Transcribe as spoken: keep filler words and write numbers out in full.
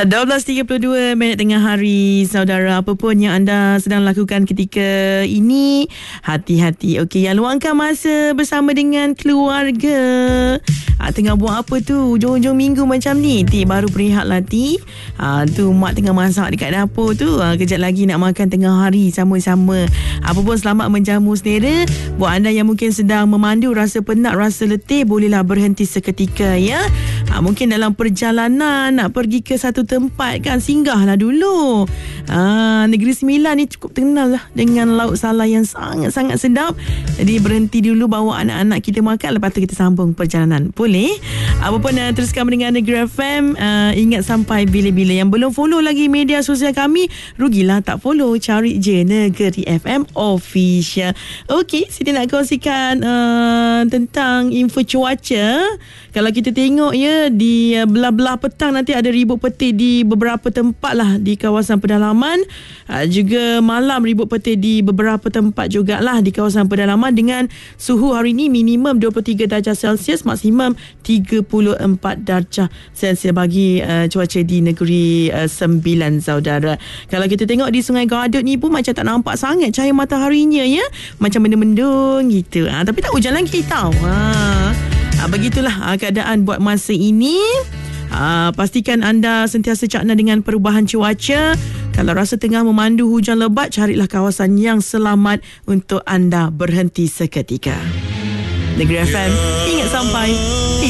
dua belas tiga puluh dua minit tengah hari. Saudara, apa pun yang anda sedang lakukan ketika ini, hati-hati. Okey, yang luangkan masa bersama dengan keluarga. Ha, tengah buat apa tu hujung-hujung minggu macam ni? Ti baru berehat lah Ti. Ha, tu mak tengah masak dekat dapur tu. Ha, kejap lagi nak makan tengah hari sama-sama. Apa pun selamat menjamu selera. Buat anda yang mungkin sedang memandu, rasa penat, rasa letih, bolehlah berhenti seketika ya. Ha, mungkin dalam perjalanan nak pergi ke satu tempat kan, singgahlah dulu. Ha, Negeri Sembilan ni cukup terkenal lah dengan lauk salai yang sangat-sangat sedap. Jadi berhenti dulu bawa anak-anak kita makan, lepas tu kita sambung perjalanan. Boleh? Apa pun uh, teruskan mendengar Negeri F M. Uh, ingat sampai bila-bila. Yang belum follow lagi media sosial kami, rugilah tak follow. Cari je Negeri F M Official. Okey, Siti nak kongsikan uh, tentang info cuaca. Kalau kita tengok ya, di uh, belah-belah petang nanti ada ribut petir di beberapa tempat lah di kawasan pedalaman. Uh, juga malam ribut petir di beberapa tempat jugalah di kawasan pedalaman, dengan suhu hari ini minimum dua puluh tiga darjah Celsius, maksimum tiga puluh empat darjah Celsius bagi uh, cuaca di Negeri uh, Sembilan, saudara. Kalau kita tengok di Sungai Gadut ni pun macam tak nampak sangat cahaya mataharinya ya. Macam mendung-mendung gitu. Ha, tapi tak hujan lagi tau. Ha. Ha, begitulah ha, keadaan buat masa ini. Ha, pastikan anda sentiasa cakna dengan perubahan cuaca. Kalau rasa tengah memandu hujan lebat, carilah kawasan yang selamat untuk anda berhenti seketika. Negeri F M, ingat sampai